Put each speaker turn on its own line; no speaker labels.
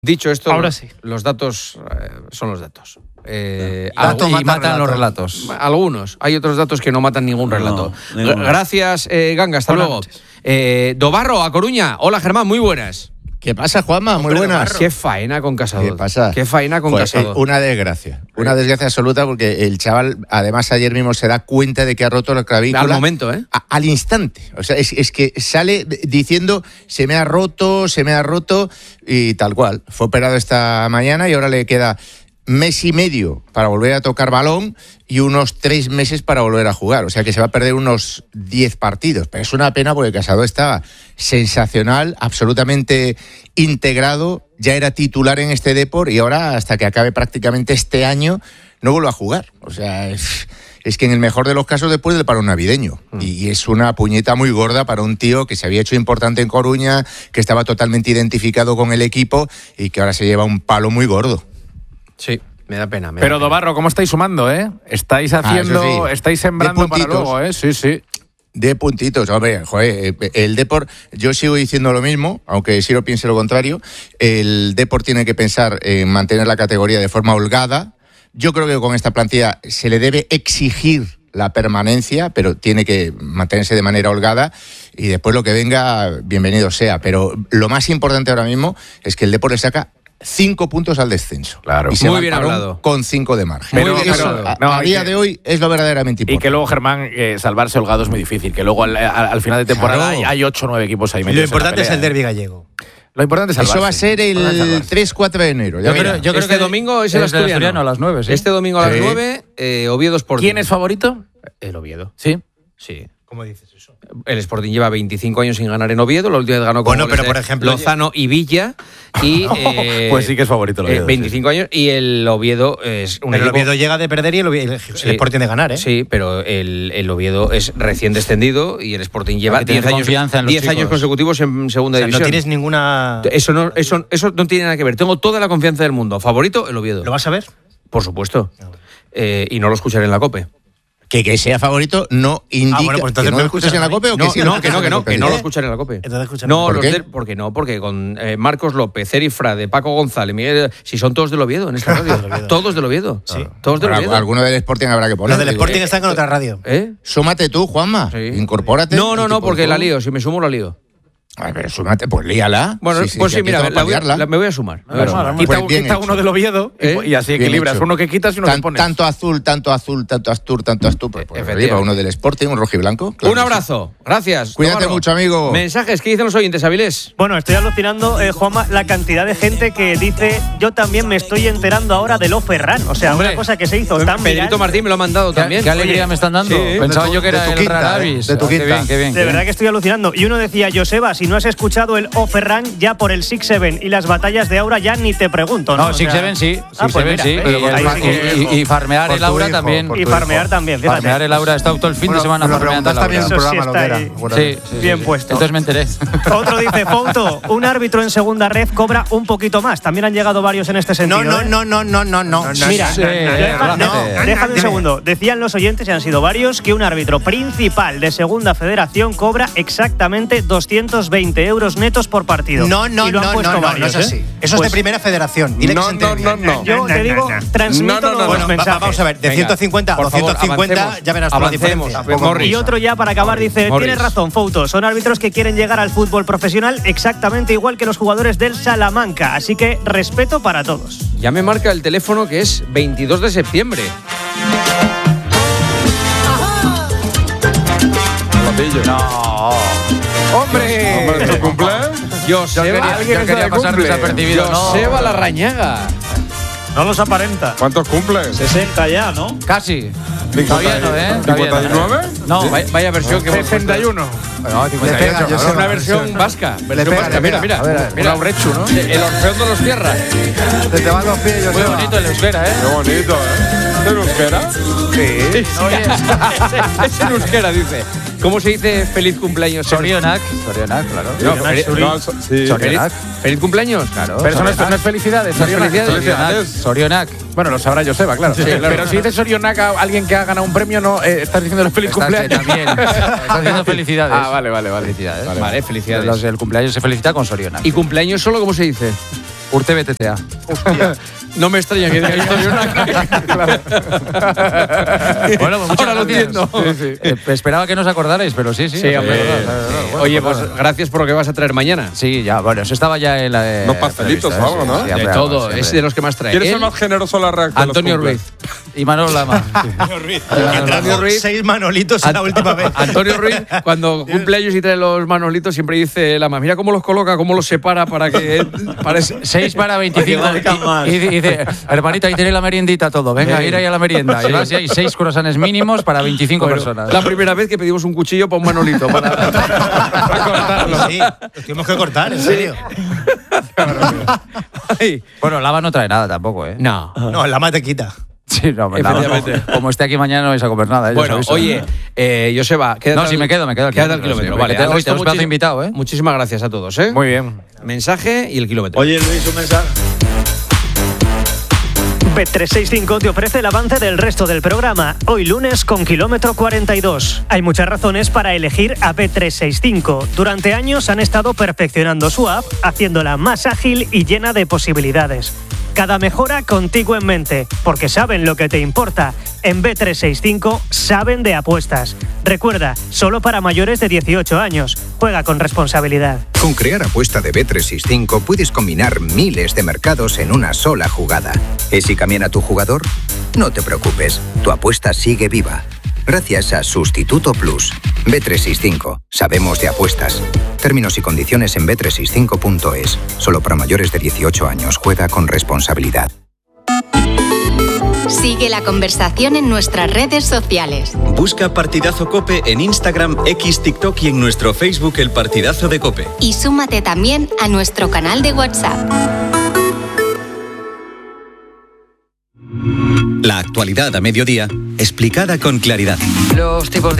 Dicho esto,
ahora sí.
Los datos son los datos.
Datos matan los relatos.
Algunos. Hay otros datos que no matan ningún relato. Gracias, Ganga. Hasta luego. Dobarro, A Coruña. Hola, Germán. Muy buenas.
¿Qué pasa, Juanma? Muy buenas.
Qué faena con Casado.
¿Qué pasa?
Qué faena con Casado.
Una desgracia. Una desgracia absoluta porque el chaval, además, ayer mismo se da cuenta de que ha roto la clavícula.
Al momento, ¿eh?
Al instante. O sea, es que sale diciendo se me ha roto y tal cual. Fue operado esta mañana y ahora le queda mes y medio para volver a tocar balón y unos 3 meses para volver a jugar. O sea que se va a perder unos 10 partidos. Pero es una pena porque Casado estaba sensacional, absolutamente integrado, ya era titular en este Depor y ahora hasta que acabe prácticamente este año no vuelve a jugar. O sea, es que en el mejor de los casos después del parón navideño. Y es una puñeta muy gorda para un tío que se había hecho importante en Coruña, que estaba totalmente identificado con el equipo y que ahora se lleva un palo muy gordo.
Sí, me da pena.
Pero Dobarro, ¿cómo estáis sumando, Estáis haciendo, estáis sembrando para luego, Sí.
De puntitos, hombre, joder, el Depor, yo sigo diciendo lo mismo, aunque Siro piense lo contrario, el Depor tiene que pensar en mantener la categoría de forma holgada. Yo creo que con esta plantilla se le debe exigir la permanencia, pero tiene que mantenerse de manera holgada y después lo que venga, bienvenido sea. Pero lo más importante ahora mismo es que el Depor le saca 5 puntos al descenso.
Claro.
Y se
muy
va
bien hablado.
Con 5 de margen.
Muy bien
eso,
hablado.
a día de hoy es lo verdaderamente importante.
Y que luego, Germán, salvarse holgado es muy difícil. Que luego al final de temporada hay 8 o 9 equipos ahí metidos.
Lo importante
en la pelea,
es el derbi gallego.
Lo importante es salvarse.
Eso va a ser el 3-4 de enero.
Yo creo
este
que domingo es el Asturiano
a las 9. ¿sí?
Este domingo a las 9, Oviedo Sporting.
¿Quién es favorito?
El Oviedo.
Sí.
¿Cómo dices eso? El Sporting lleva 25 años sin ganar en Oviedo. La última vez ganó con
pero por ejemplo
Lozano y Villa. Y,
pues sí que es favorito el Oviedo.
25 años y el Oviedo es un
Pero el
equipo...
Oviedo llega de perder y el Sporting de ganar,
Sí, pero el Oviedo es recién descendido y el Sporting lleva 10 años consecutivos en segunda división.
No tienes ninguna...
Eso no tiene nada que ver. Tengo toda la confianza del mundo. Favorito, el Oviedo.
¿Lo vas a ver?
Por supuesto. Y no lo escucharé en la COPE.
Que sea favorito no indica
bueno, pues
que no lo escuchas en la COPE o que sí.
Que no lo escucharé en la COPE. Porque Marcos López, Eri Frade, Paco González, Miguel, si son todos del Oviedo en esta radio. Todos del Oviedo.
Sí.
Todos del Oviedo.
Alguno del Sporting habrá que poner.
Los del Sporting están con otra radio.
Súmate tú, Juanma.
Sí.
Incorpórate.
No, porque la lío. Si me sumo, la lío.
A ver, súmate, pues líala.
Bueno, sí, mira, me voy a sumar.
Quita uno del Oviedo y así equilibras. Uno que quitas y uno que pones.
Tanto azul, tanto Astur. Pues arriba, uno del Sporting, un rojiblanco.
Claro. Un abrazo. Gracias.
Cuídate
Dobarro.
mucho, amigo.
Mensajes, ¿qué dicen los oyentes, Avilés?
Bueno, estoy alucinando, Juanma, la cantidad de gente que dice yo también me estoy enterando ahora de Lo Ferran. O sea, una cosa que se hizo tan
Pedrito
viral.
Martín me lo ha mandado también.
Qué alegría me están dando.
Sí.
Pensaba yo que era
de tu
el
quinta,
Raravis.
de tu quinta.
Qué bien.
De verdad que estoy alucinando. Y uno decía, Joseba, si no has escuchado el O Ferran, ya por el 6-7 y las batallas de Aura ya ni te pregunto.
No, 6-7 sí. 6-7 sí. Y farmear el Aura también.
Y farmear también, fíjate.
Farmear el Aura, he estado todo el fin de semana farmeando el
también
Aura.
en el programa
Eso sí
lo
está
que
ahí.
era.
Sí,
Bien puesto.
Entonces me enteré.
Otro dice, Fouto, un árbitro en segunda red cobra un poquito más. También han llegado varios en este sentido.
No.
Mira,
Sí,
déjame un segundo. Decían los oyentes, y han sido varios, que un árbitro principal de segunda federación cobra exactamente 220 euros netos por partido.
No
varios,
es así. Eso es de primera federación. Dile que se entere bien.
Yo te digo, transmito los mensajes.
Vamos a ver, de 150 a 250 ya verás la diferencia.
Y otro ya para acabar dice, tienes razón, Fouto, son árbitros que quieren llegar al fútbol profesional exactamente igual que los jugadores del Salamanca, así que respeto para todos.
Ya me marca el teléfono que es 22 de septiembre.
No. ¡Hombre!
¿Tu cumple?
Joseba,
Yo quería pasar desapercibido.
Joseba Larrañaga.
No los aparenta.
¿Cuántos cumples?
60 ya, ¿no?
Casi. Todavía no,
¿59?
No.
Vaya versión que hemos
61.
No, 58.
Es una versión vasca. Mira.
Un aurrechu, ¿no?
El Orfeón de los Tierras.
Te van los pies,
Muy bonito el euskera,
Qué bonito, ¿eh? ¿De euskera?
Sí. Es en euskera, dice. ¿Cómo se dice feliz cumpleaños?
Sorionak, claro.
¿Feliz cumpleaños?
Claro.
Pero eso no es felicidades.
Sorionak.
Bueno, lo sabrá Joseba, claro.
Sí, claro.
Pero si dices Sorionak a alguien que ha ganado un premio, no estás diciendo feliz cumpleaños.
También. Estás diciendo felicidades.
Vale.
Felicidades.
Vale, felicidades.
El cumpleaños se felicita con Sorionak.
¿Y cumpleaños solo cómo se dice?
Urte BTTA.
No me extraña que diga esto.
Bueno, pues muchas
Ahora lo
gracias.
entiendo.
Sí. Esperaba que no os acordarais, pero sí.
Hombre.
Bueno,
Oye,
pues
pues
nada.
gracias por lo que vas a traer mañana.
Sí, ya, bueno, eso estaba ya en la.
Unos pastelitos o algo, ¿no?
De todo, es de los que más trae.
¿Quién es
Él,
el más generoso en la reacción?
Antonio Ruiz.
Y Manolo Lama.
Antonio Ruiz.
6 manolitos en la última vez.
Antonio Ruiz, cuando cumple años y trae los manolitos, siempre dice Lama, mira cómo los coloca, cómo los separa para que...
6 para 25. Y dice, hermanita, ahí tiene la meriendita todo. Venga, ir ahí a la merienda. Y vas y hay 6 croissants mínimos para 25 personas.
La primera vez que pedimos un cuchillo para un manolito. Para cortarlo.
Sí, los tuvimos que cortar, en serio.
Bueno, Lama no trae nada tampoco, ¿eh?
No.
No, la más te quita.
Sí, no,
Efectivamente.
como esté aquí mañana no vais a comer nada.
Bueno, oye, Joseba, quédate.
No, si me quedo al
Quédate al kilómetro.
Sí,
Vale,
hoy
al
te os
resto,
plazo invitado, ¿eh?
Muchísimas gracias a todos, ¿eh?
Muy bien.
Mensaje y el kilómetro.
Oye, Luis, un mensaje.
Bet365 te ofrece el avance del resto del programa, hoy lunes con kilómetro 42. Hay muchas razones para elegir a Bet365. Durante años han estado perfeccionando su app, haciéndola más ágil y llena de posibilidades. Cada mejora contigo en mente, porque saben lo que te importa. En Bet365 saben de apuestas. Recuerda, solo para mayores de 18 años. Juega con responsabilidad.
Con Crear Apuesta de Bet365 puedes combinar miles de mercados en una sola jugada. ¿Y si cambian a tu jugador? No te preocupes, tu apuesta sigue viva. Gracias a Sustituto Plus. Bet365. Sabemos de apuestas. Términos y condiciones en bet365.es. Solo para mayores de 18 años. Juega con responsabilidad.
Sigue la conversación en nuestras redes sociales.
Busca Partidazo Cope en Instagram, X, TikTok y en nuestro Facebook El Partidazo de Cope.
Y súmate también a nuestro canal de WhatsApp.
La actualidad a mediodía, explicada con claridad.
Los tipos de